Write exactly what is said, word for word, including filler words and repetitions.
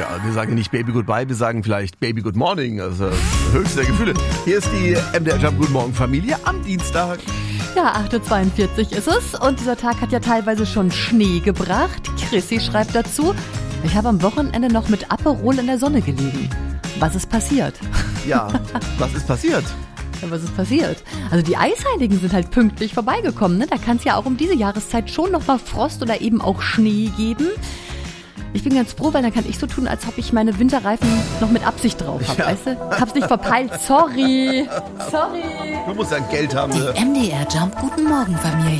Ja, wir sagen nicht Baby Goodbye, wir sagen vielleicht Baby Good Morning. Also das höchste der Gefühle. Hier ist die M D R Jump Guten Morgen Familie am Dienstag. Ja, acht Uhr zweiundvierzig ist es und dieser Tag hat ja teilweise schon Schnee gebracht. Chrissy schreibt dazu, ich habe am Wochenende noch mit Aperol in der Sonne gelegen. Was ist passiert? Ja, was ist passiert? Ja, was ist passiert? Also die Eisheiligen sind halt pünktlich vorbeigekommen. Ne? Da kann es ja auch um diese Jahreszeit schon noch mal Frost oder eben auch Schnee geben. Ich bin ganz froh, weil dann kann ich so tun, als ob ich meine Winterreifen noch mit Absicht drauf habe, ja. Weißt du? Hab's nicht verpeilt, sorry. Sorry. Du musst ja Geld haben. Die M D R Jump Guten Morgen Familie.